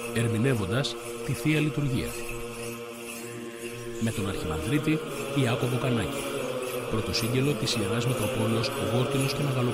ερμηνεύοντας τη Θεία Λειτουργία. Με τον Αρχιμανδρίτη Ιάκωβο Κανάκη, πρωτοσύγγελο της Ιεράς Μητροπόλεως Γόρτινος και Μεγαλοπόλεως.